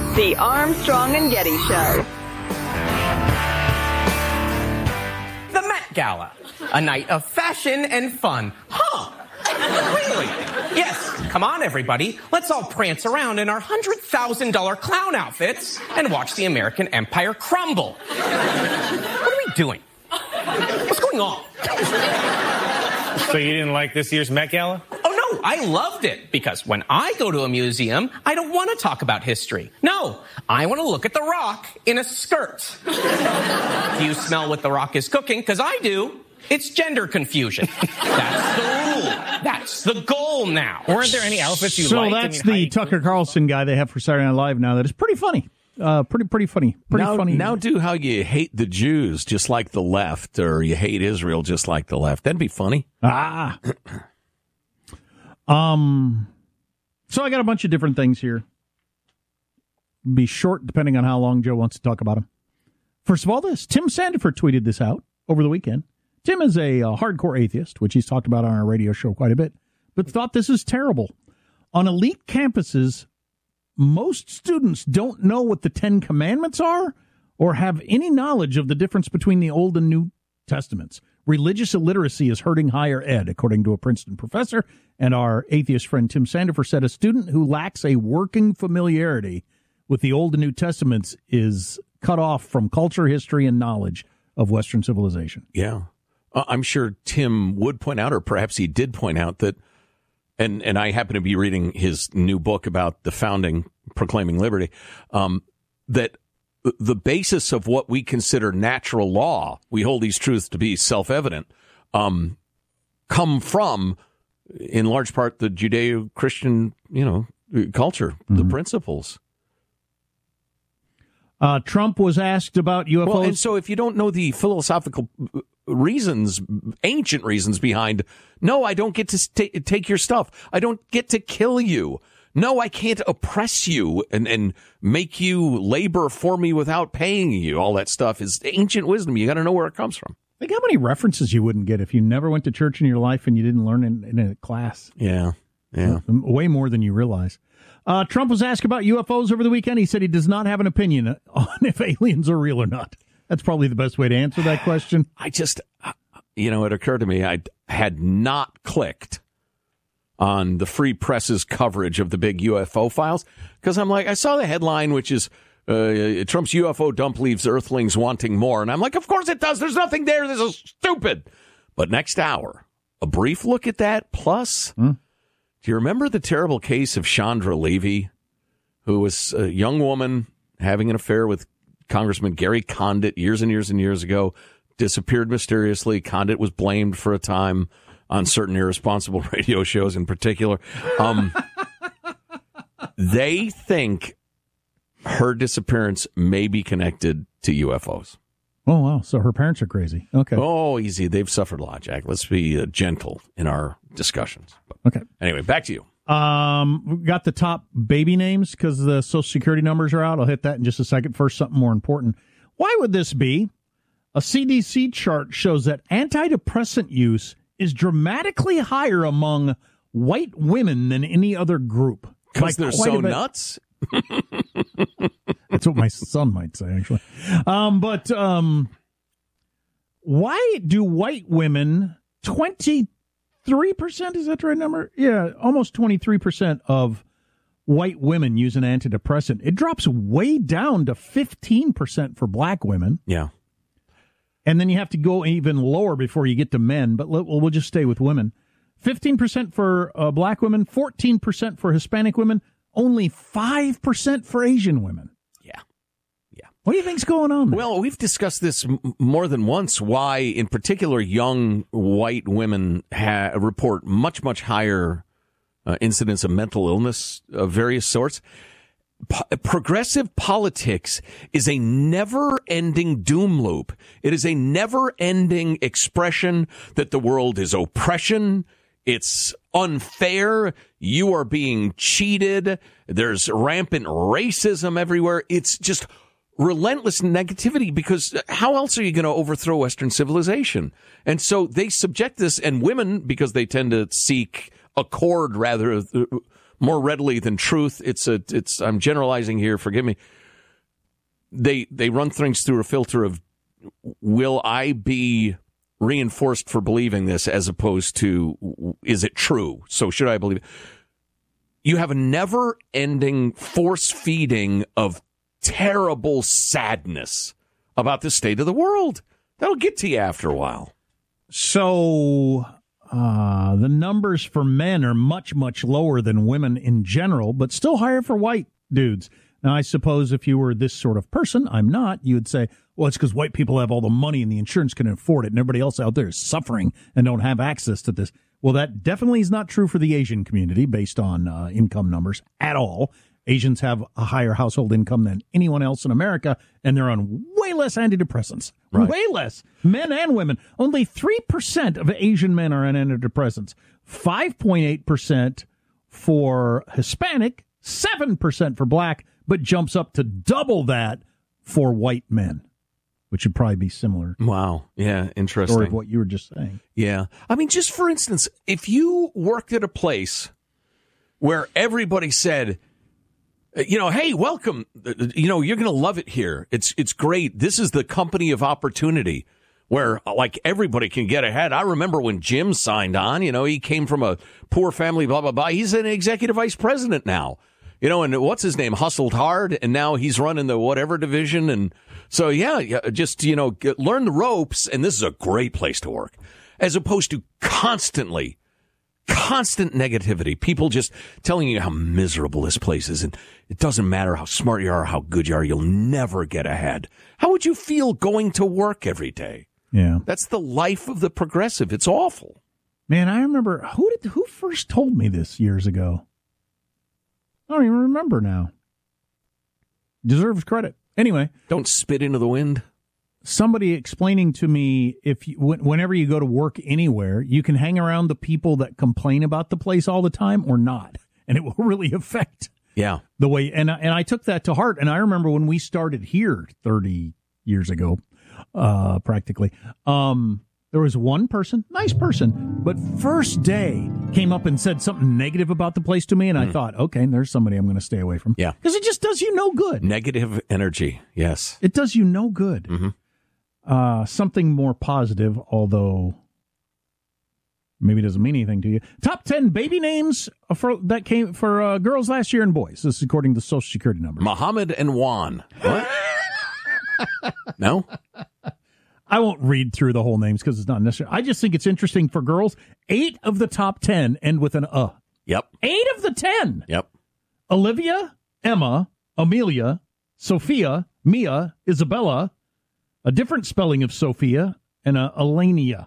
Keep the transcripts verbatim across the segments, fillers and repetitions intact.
The Armstrong and Getty Show. The Met Gala, a night of fashion and fun. Huh? Really? Yes. Come on, everybody. Let's all prance around in our one hundred thousand dollars clown outfits and watch the American empire crumble. What are we doing? What's going on? So you didn't like this year's Met Gala? Oh, no, I loved it. Because when I go to a museum, I don't want to talk about history. No, I want to look at The Rock in a skirt. Do you smell what The Rock is cooking? Because I do. It's gender confusion. That's the rule. That's the goal now. Weren't there any outfits you so liked? So that's I mean, the I... Tucker Carlson guy they have for Saturday Night Live now that is pretty funny. Uh, pretty, pretty funny. Pretty now, funny. Now do how you hate the Jews just like the left, or you hate Israel just like the left. That'd be funny. Ah. um. So I got a bunch of different things here. Be short depending on how long Joe wants to talk about them. First of all, this. Tim Sandefur tweeted this out over the weekend. Tim is a uh, hardcore atheist, which he's talked about on our radio show quite a bit, but thought this is terrible. On elite campuses, most students don't know what the Ten Commandments are or have any knowledge of the difference between the Old and New Testaments. Religious illiteracy is hurting higher ed, according to a Princeton professor. And our atheist friend Tim Sandefur said a student who lacks a working familiarity with the Old and New Testaments is cut off from culture, history, and knowledge of Western civilization. Yeah. Uh, I'm sure Tim would point out, or perhaps he did point out, that And and I happen to be reading his new book about the founding, Proclaiming Liberty, um, that the basis of what we consider natural law, we hold these truths to be self-evident, um, come from, in large part, the Judeo-Christian, you know, culture, mm-hmm. the principles. Uh, Trump was asked about U F Os. Well, and so if you don't know the philosophical reasons, ancient reasons behind, no, I don't get to st- take your stuff. I don't get to kill you. No, I can't oppress you and, and make you labor for me without paying you. All that stuff is ancient wisdom. You got to know where it comes from. Think how many references you wouldn't get if you never went to church in your life and you didn't learn in, in a class. Yeah, yeah. Way more than you realize. Uh, Trump was asked about U F Os over the weekend. He said he does not have an opinion on if aliens are real or not. That's probably the best way to answer that question. I just, you know, it occurred to me I had not clicked on the Free Press's coverage of the big U F O files because I'm like, I saw the headline, which is uh, Trump's U F O dump leaves Earthlings wanting more. And I'm like, of course it does. There's nothing there. This is stupid. But next hour, a brief look at that. Plus, hmm? do you remember the terrible case of Chandra Levy, who was a young woman having an affair with Congressman Gary Condit years and years and years ago, disappeared mysteriously. Condit was blamed for a time on certain irresponsible radio shows in particular. Um, they think her disappearance may be connected to U F Os. Oh, wow. So her parents are crazy. Okay. Oh, easy. They've suffered a lot, Jack. Let's be uh, gentle in our discussions. But okay. Anyway, back to you. Um, we've got the top baby names because the Social Security numbers are out. I'll hit that in just a second. First, something more important. Why would this be? A C D C chart shows that antidepressant use is dramatically higher among white women than any other group. Because they're so nuts? That's what my son might say, actually. Um, but um, why do white women, twenty-three percent, is that the right number? Yeah, almost twenty-three percent of white women use an antidepressant. It drops way down to fifteen percent for black women. Yeah. And then you have to go even lower before you get to men, but let, we'll just stay with women. fifteen percent for uh, black women, fourteen percent for Hispanic women, only five percent for Asian women. Yeah. Yeah. What do you think's going on there? Well, we've discussed this m- more than once, why in particular young white women ha- report much, much higher uh, incidence of mental illness of various sorts. P- progressive politics is a never-ending doom loop. It is a never-ending expression that the world is oppression. It's unfair. You are being cheated. There's rampant racism everywhere. It's just relentless negativity because how else are you going to overthrow Western civilization? And so they subject this, and women, because they tend to seek accord rather more readily than truth. It's a, it's, I'm generalizing here, forgive me. They, they run things through a filter of, will I be reinforced for believing this as opposed to, is it true? So should I believe it? You have a never-ending force-feeding of terrible sadness about the state of the world. That'll get to you after a while. So uh, the numbers for men are much, much lower than women in general, but still higher for white dudes. Now, I suppose if you were this sort of person, I'm not, you would say, well, it's because white people have all the money and the insurance can afford it, and everybody else out there is suffering and don't have access to this. Well, that definitely is not true for the Asian community based on uh, income numbers at all. Asians have a higher household income than anyone else in America, and they're on way less antidepressants. Right. Way less. Men and women. Only three percent of Asian men are on antidepressants. five point eight percent for Hispanic, seven percent for black, but jumps up to double that for white men, which would probably be similar. Wow. Yeah, interesting. Story of what you were just saying. Yeah. I mean, just for instance, if you worked at a place where everybody said, you know, hey, welcome, you know, you're going to love it here. It's it's great. This is the company of opportunity where, like, everybody can get ahead. I remember when Jim signed on, you know, he came from a poor family, blah, blah, blah. He's an executive vice president now. You know, and what's his name? Hustled hard, and now he's running the whatever division. And so, yeah, yeah just, you know, get, learn the ropes, and this is a great place to work, as opposed to constantly, constant negativity. People just telling you how miserable this place is, and it doesn't matter how smart you are or how good you are, you'll never get ahead. How would you feel going to work every day? Yeah. That's the life of the progressive. It's awful. Man, I remember, who did who first told me this years ago? I don't even remember now. Deserves credit. Anyway. Don't spit into the wind. Somebody explaining to me, if you, whenever you go to work anywhere, you can hang around the people that complain about the place all the time or not. And it will really affect yeah. the way. And, and I took that to heart. And I remember when we started here thirty years ago, uh, practically, um, there was one person, nice person, but first day came up and said something negative about the place to me, and mm. I thought, okay, there's somebody I'm going to stay away from. Yeah. Because it just does you no good. Negative energy, yes. It does you no good. Mm-hmm. Uh, something more positive, although maybe doesn't mean anything to you. Top ten baby names for that came for uh, girls last year and boys. This is according to Social Security numbers. Muhammad and Juan. What? No? I won't read through the whole names because it's not necessary. I just think it's interesting for girls. Eight of the top ten end with an uh. Yep. Eight of the ten. Yep. Olivia, Emma, Amelia, Sophia, Mia, Isabella, a different spelling of Sophia, and a Elenia.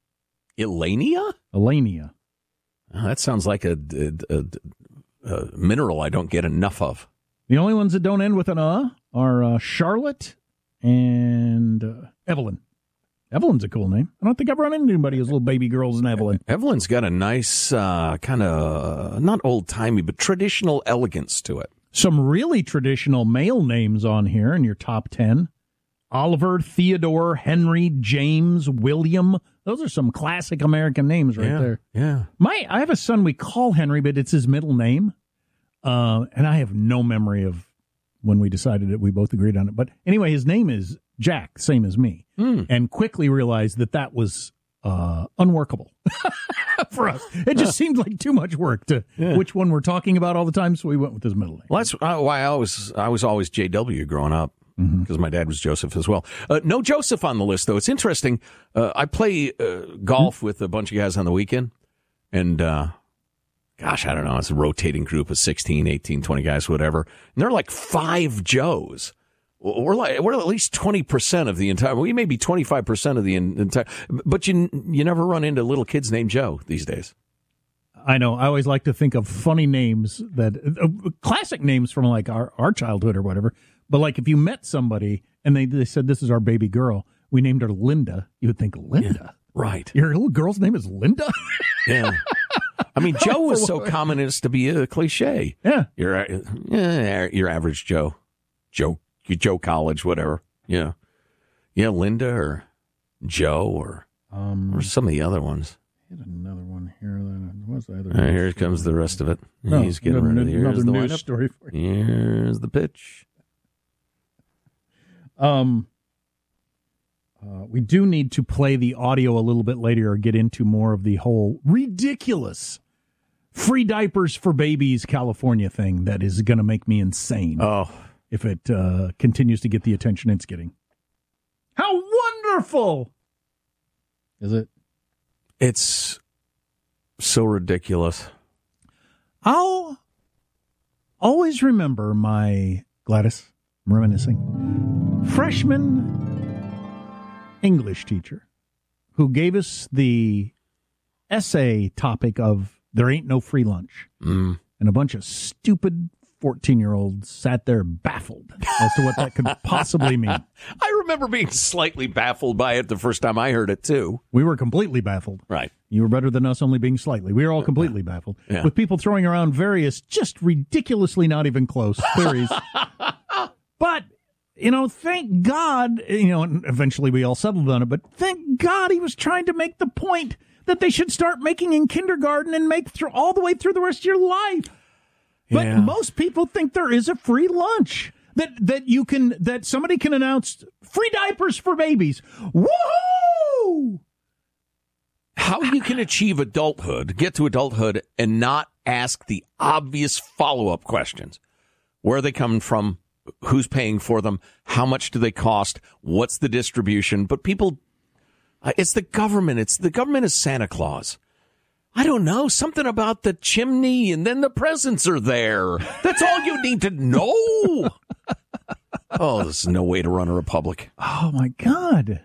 Elenia? Elenia. Oh, that sounds like a, a, a, a mineral I don't get enough of. The only ones that don't end with an uh are uh, Charlotte and uh, Evelyn. Evelyn's a cool name. I don't think I've run into anybody who's little baby girls in Evelyn. Evelyn's got a nice uh, kind of, not old-timey, but traditional elegance to it. Some really traditional male names on here in your top ten. Oliver, Theodore, Henry, James, William. Those are some classic American names right yeah, there. Yeah. My, I have a son we call Henry, but it's his middle name. Uh, and I have no memory of when we decided it. We both agreed on it. But anyway, his name is Jack, same as me, mm. and quickly realized that that was uh, unworkable for us. It just seemed like too much work to yeah. which one we're talking about all the time, so we went with his middle name. Well, that's why I was, I was always J W growing up, because mm-hmm. my dad was Joseph as well. Uh, no Joseph on the list, though. It's interesting. Uh, I play uh, golf mm-hmm. with a bunch of guys on the weekend, and uh, gosh, I don't know, it's a rotating group of sixteen, eighteen, twenty guys, whatever, and they're like five Joes. We're like we're at least twenty percent of the entire. We may be twenty-five percent of the entire. But you you never run into little kids named Joe these days. I know. I always like to think of funny names that uh, classic names from like our, our childhood or whatever. But like if you met somebody and they they said this is our baby girl, we named her Linda. You would think Linda, yeah, right? Your little girl's name is Linda. Yeah. I mean, Joe was so common as to be a cliche. Yeah. Your yeah, your average Joe, Joe. Joe College, whatever. Yeah. Yeah, Linda or Joe or um, or some of the other ones. Get another one here. What's the other? Uh, here comes the rest of it. No, He's getting another, ready. Here's another the news lineup. story for you. Here's the pitch. Um, uh, we do need to play the audio a little bit later or get into more of the whole ridiculous free diapers for babies California thing that is going to make me insane. Oh, if it uh, continues to get the attention it's getting. How wonderful is it? it's so ridiculous. I'll always remember my, Gladys, I'm reminiscing, freshman English teacher who gave us the essay topic of there ain't no free lunch. Mm. And a bunch of stupid fourteen-year-olds sat there baffled as to what that could possibly mean. I remember being slightly baffled by it the first time I heard it, too. We were completely baffled. Right. You were better than us only being slightly. We were all completely baffled. Yeah. With people throwing around various, just ridiculously not even close theories. But, you know, thank God, you know, and eventually we all settled on it, but thank God he was trying to make the point that they should start making in kindergarten and make through all the way through the rest of your life. But Yeah. most people think there is a free lunch. That that you can, that somebody can announce free diapers for babies. Woohoo! How you can achieve adulthood, get to adulthood, and not ask the obvious follow-up questions. Where are they coming from? Who's paying for them? How much do they cost? What's the distribution? But people, it's the government. It's the government is Santa Claus. I don't know, something about the chimney and then the presents are there. That's all you need to know. Oh, this is no way to run a republic. Oh, my God.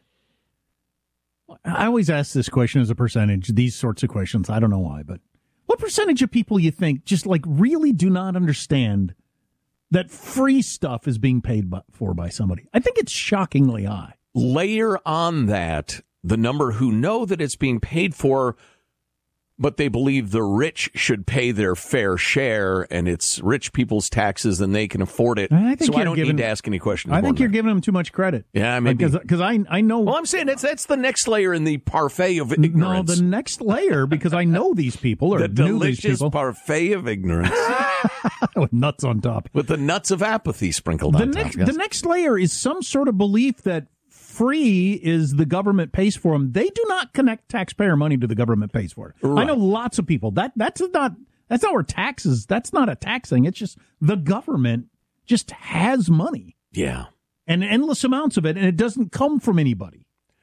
I always ask this question as a percentage, these sorts of questions. I don't know why, but what percentage of people you think just like really do not understand that free stuff is being paid by, for by somebody? I think it's shockingly high. Layer on that the number who know that it's being paid for, but they believe the rich should pay their fair share, and it's rich people's taxes, and they can afford it. I think so I you're don't giving, need to ask any questions. I think more you're than giving them too much credit. Yeah, maybe. Because because I I know. Well, I'm saying that's that's the next layer in the parfait of no, ignorance. the next layer, because I know these people or the knew these delicious people parfait of ignorance with nuts on top. with the nuts of apathy sprinkled The on next top. Yes. the next layer is some sort of belief that free is the government pays for them. They do not connect taxpayer money to the government pays for it. Right. I know lots of people that that's not that's not where taxes. That's not a tax thing. It's just the government just has money Yeah. and endless amounts of it, and it doesn't come from anybody.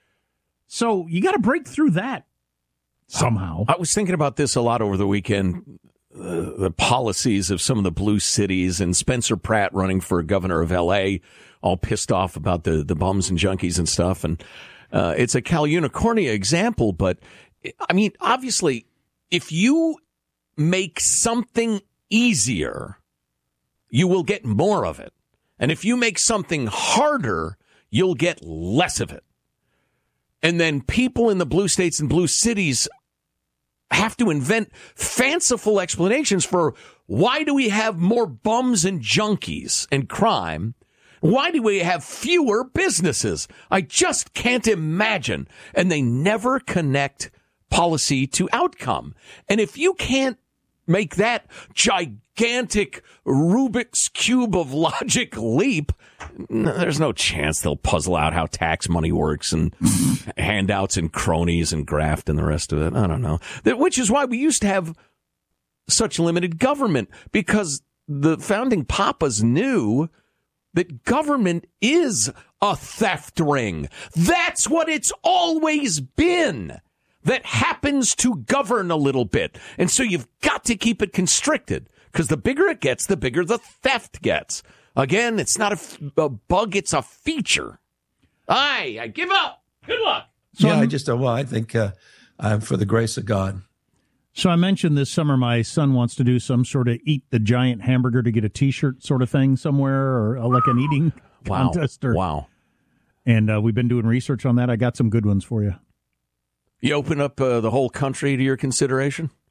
So you got to break through that somehow. I was thinking about this a lot over the weekend. Uh, the policies of some of the blue cities and Spencer Pratt running for governor of L A, all pissed off about the, the bums and junkies and stuff. And uh, it's a Cal Unicornia example, but I mean, obviously, if you make something easier, you will get more of it. And if you make something harder, you'll get less of it. And then people in the blue states and blue cities have to invent fanciful explanations for why do we have more bums and junkies and crime? Why do we have fewer businesses? I just can't imagine. And they never connect policy to outcome. And if you can't make that gigantic Rubik's Cube of logic leap, there's no chance they'll puzzle out how tax money works and handouts and cronies and graft and the rest of it. I don't know. Which is why we used to have such limited government, because the founding papas knew that government is a theft ring. That's what it's always been. That happens to govern a little bit. And so you've got to keep it constricted, because the bigger it gets, the bigger the theft gets. Again, it's not a, a bug, it's a feature. Aye, I give up. Good luck. So yeah, I'm- I just, uh, well, I think uh, I'm for the grace of God. So I mentioned this summer my son wants to do some sort of eat the giant hamburger to get a T-shirt sort of thing somewhere, or uh, like an eating Wow. contest. Or, Wow. And uh, we've been doing research on that. I got some good ones for you. You open up uh, the whole country to your consideration?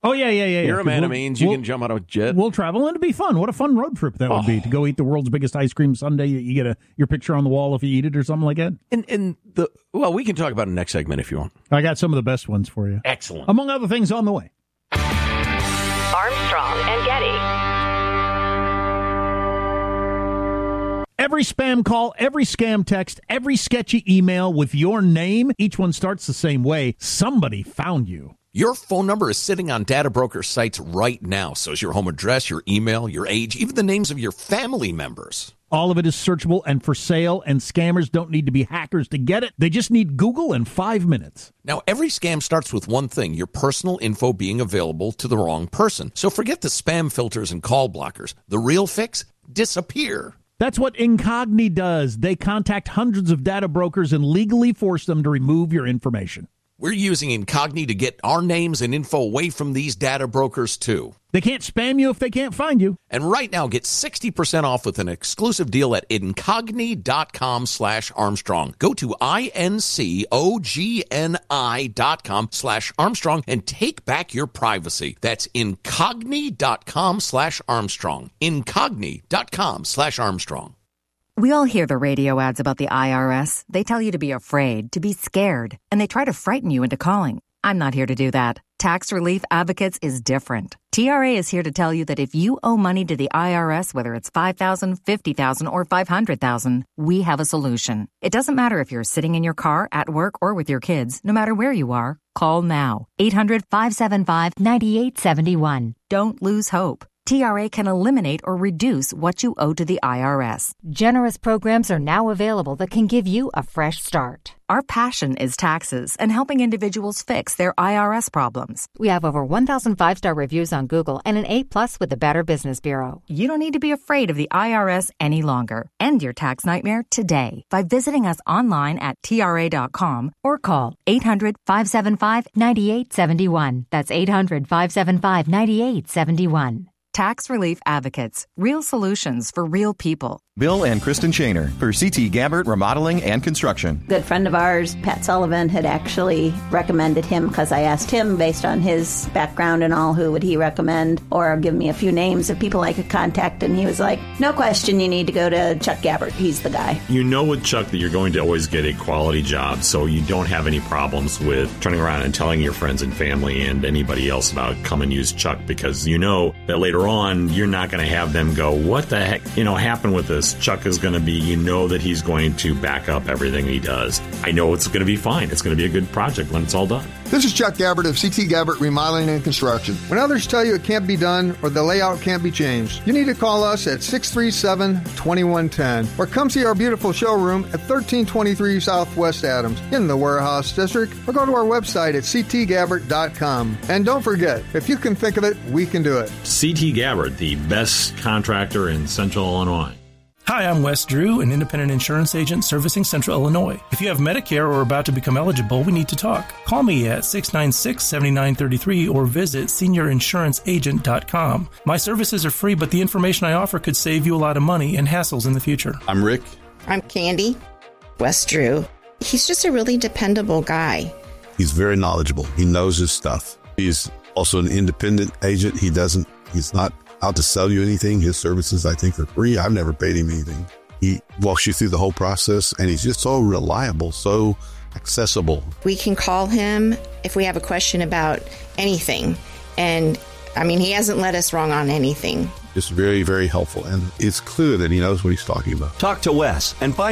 Oh, yeah, yeah, yeah. You're yeah, a man we'll, of means. You we'll, can jump on a jet. We'll travel, and it'd be fun. What a fun road trip that would oh. be, to go eat the world's biggest ice cream sundae. You get a your picture on the wall if you eat it or something like that. And, and the Well, we can talk about it next segment if you want. I got some of the best ones for you. Excellent. Among other things on the way. Armstrong and Getty. Every spam call, every scam text, every sketchy email with your name, each one starts the same way. Somebody found you. Your phone number is sitting on data broker sites right now. So is your home address, your email, your age, even the names of your family members. All of it is searchable and for sale, and scammers don't need to be hackers to get it. They just need Google in five minutes. Now, every scam starts with one thing, your personal info being available to the wrong person. So forget the spam filters and call blockers. The real fix? Disappear. That's what Incogni does. They contact hundreds of data brokers and legally force them to remove your information. We're using Incogni to get our names and info away from these data brokers, too. They can't spam you if they can't find you. And right now, get sixty percent off with an exclusive deal at Incogni.com slash Armstrong. Go to I-N-C-O-G-N-I dot com slash Armstrong and take back your privacy. That's Incogni.com slash Armstrong. Incogni.com slash Armstrong. We all hear the radio ads about the I R S. They tell you to be afraid, to be scared, and they try to frighten you into calling. I'm not here to do that. Tax Relief Advocates is different. T R A is here to tell you that if you owe money to the I R S, whether it's five thousand dollars, fifty thousand dollars, or five hundred thousand dollars, we have a solution. It doesn't matter if you're sitting in your car, at work, or with your kids. No matter where you are, call now. eight hundred, five seven five, nine eight seven one. Don't lose hope. T R A can eliminate or reduce what you owe to the I R S. Generous programs are now available that can give you a fresh start. Our passion is taxes and helping individuals fix their I R S problems. We have over one thousand five-star reviews on Google and an A plus with the Better Business Bureau. You don't need to be afraid of the I R S any longer. End your tax nightmare today by visiting us online at T R A dot com or call eight hundred, five seven five, nine eight seven one. That's eight hundred, five seven five, nine eight seven one. Tax Relief Advocates. Real solutions for real people. Bill and Kristen Shaner for C T Gabbert Remodeling and Construction. Good friend of ours, Pat Sullivan, had actually recommended him because I asked him, based on his background and all, who would he recommend, or give me a few names of people I could contact, and he was like, no question, you need to go to Chuck Gabbert. He's the guy. You know with Chuck that you're going to always get a quality job, so you don't have any problems with turning around and telling your friends and family and anybody else about come and use Chuck, because you know that later on you're not going to have them go, what the heck, you know, happened with this? Chuck is going to be, you know that he's going to back up everything he does. I know it's going to be fine. It's going to be a good project when it's all done. This is Chuck Gabbert of C T Gabbert Remodeling and Construction. When others tell you it can't be done or the layout can't be changed, you need to call us at six three seven, two one one zero or come see our beautiful showroom at thirteen twenty-three Southwest Adams in the Warehouse District, or go to our website at C T Gabbert dot com. And don't forget, if you can think of it, we can do it. C T Gabbert, the best contractor in Central Illinois. Hi, I'm Wes Drew, an independent insurance agent servicing Central Illinois. If you have Medicare or are about to become eligible, we need to talk. Call me at six nine six, seven nine three three or visit senior insurance agent dot com. My services are free, but the information I offer could save you a lot of money and hassles in the future. I'm Rick. I'm Candy. Wes Drew. He's just a really dependable guy. He's very knowledgeable. He knows his stuff. He's also an independent agent. He doesn't, he's not out to sell you anything. His services, I think, are free. I've never paid him anything. He walks you through the whole process, and he's just so reliable, so accessible. We can call him if we have a question about anything. And, I mean, he hasn't led us wrong on anything. Just very, very helpful. And it's clear that he knows what he's talking about. Talk to Wes and find